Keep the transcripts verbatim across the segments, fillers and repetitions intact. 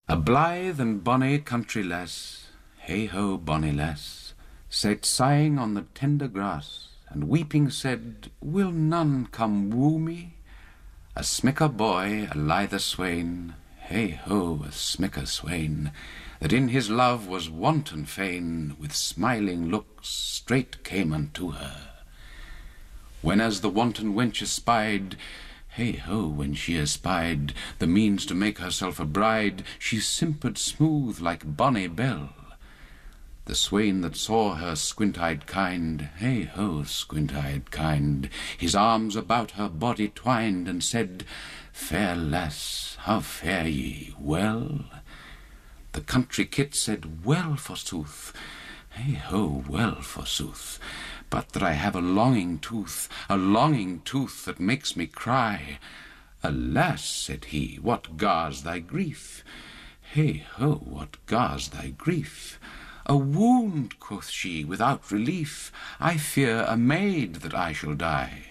A blithe and bonny country lass, hey-ho, bonny lass, sate sighing on the tender grass, and weeping said, Will none come woo me? A smicker boy, a lither swain, hey-ho, a smicker swain, that in his love was wanton fain, with smiling looks straight came unto her. When as the wanton wench espied, hey-ho, when she espied the means to make herself a bride, she simpered smooth like bonny Bell. The swain that saw her squint-eyed kind, hey-ho, squint-eyed kind, his arms about her body twined, and said, Fair lass, how fare ye? Well? The country kit said, Well, forsooth, hey-ho, well, forsooth, but that I have a longing tooth, a longing tooth that makes me cry. Alas, said he, what gars thy grief? Hey-ho, what gars thy grief? A wound, quoth she, without relief. I fear a maid that I shall die.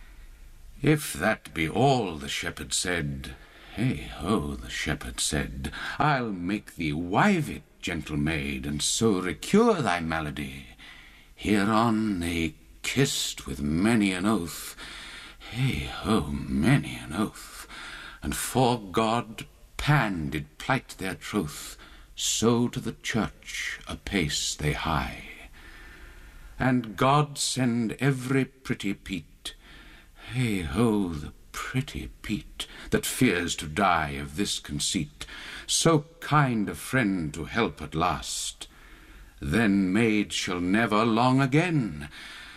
If that be all, the shepherd said, hey-ho, the shepherd said, I'll make thee wive it, gentle maid, and so recure thy malady. Hereon they kissed with many an oath, hey-ho, many an oath, and for God Pan did plight their troth, so to the church apace they hie. And God send every pretty peat, hey-ho, the pretty peat, that fears to die of this conceit, so kind a friend to help at last. Then maid shall never long again,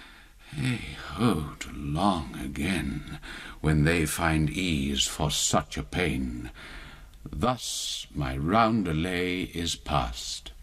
hey-ho, to long again, when they find ease for such a pain. Thus my roundelay is past.